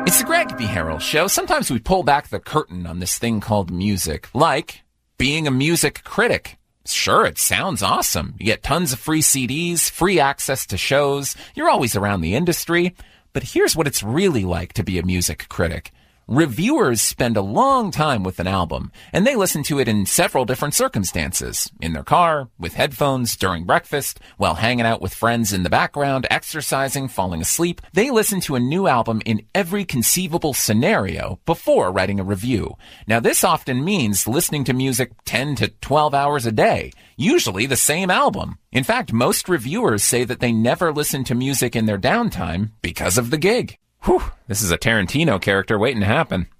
It's the Greg B. Harrell Show. Sometimes we pull back the curtain on this thing called music, like being a music critic. Sure, it sounds awesome. You get tons of free CDs, free access to shows. You're always around the industry. But here's what it's really like to be a music critic. Reviewers spend a long time with an album, and they listen to it in several different circumstances. In their car, with headphones, during breakfast, while hanging out with friends in the background, exercising, falling asleep. They listen to a new album in every conceivable scenario before writing a review. Now, this often means listening to music 10 to 12 hours a day, usually the same album. In fact, most reviewers say that they never listen to music in their downtime because of the gig. Whew, this is a Tarantino character waiting to happen.